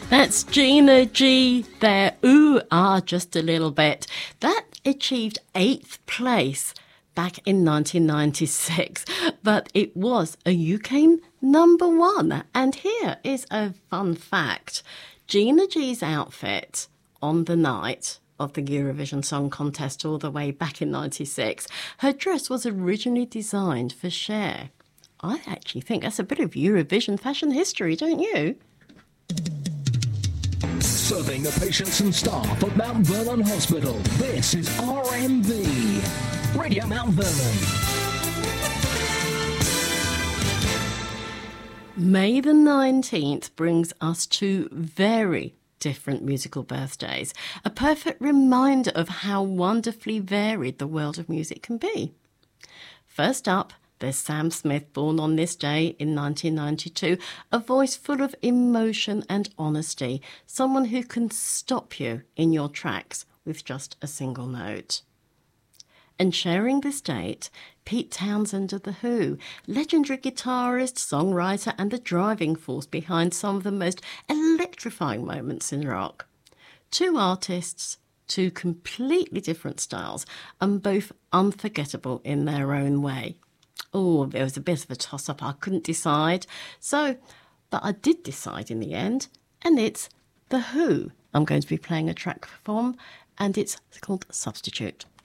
That's Gina G there. Ooh, just a little bit. That achieved 8th place back in 1996, but it was a UK number one. And here is a fun fact. Gina G's outfit on the night of the Eurovision Song Contest all the way back in 96, her dress was originally designed for Cher. I actually think that's a bit of Eurovision fashion history, don't you? Serving the patients and staff of Mount Vernon Hospital, this is RMV, Radio Mount Vernon. May the 19th brings us two very different musical birthdays, a perfect reminder of how wonderfully varied the world of music can be. First up, there's Sam Smith, born on this day in 1992, a voice full of emotion and honesty, someone who can stop you in your tracks with just a single note. And sharing this date, Pete Townsend of The Who, legendary guitarist, songwriter and the driving force behind some of the most electrifying moments in rock. Two artists, two completely different styles, and both unforgettable in their own way. Oh, there was a bit of a toss-up. I couldn't decide. But I did decide in the end, and it's The Who I'm going to be playing a track from, and it's called Substitute.